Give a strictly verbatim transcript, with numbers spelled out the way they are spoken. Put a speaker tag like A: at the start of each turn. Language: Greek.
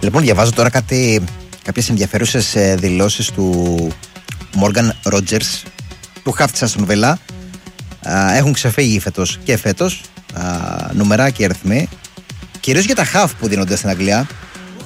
A: Λοιπόν, διαβάζω τώρα κάτι, κάποιες ενδιαφέρουσες δηλώσεις του Morgan Rogers, του χαφ της Αστον Βίλα. Έχουν ξεφύγει φέτος και φέτος νούμερα και αριθμοί, κυρίως για τα χαφ που δίνονται στην Αγγλία.